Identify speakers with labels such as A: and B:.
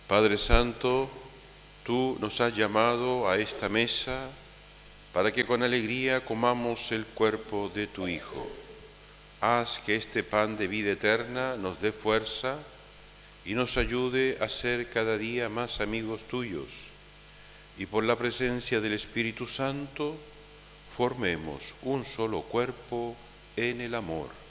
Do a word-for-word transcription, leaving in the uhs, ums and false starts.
A: Padre Santo, tú nos has llamado a esta mesa para que con alegría comamos el cuerpo de tu Hijo. Haz que este pan de vida eterna nos dé fuerza y nos ayude a ser cada día más amigos tuyos, y por la presencia del Espíritu Santo formemos un solo cuerpo en el amor.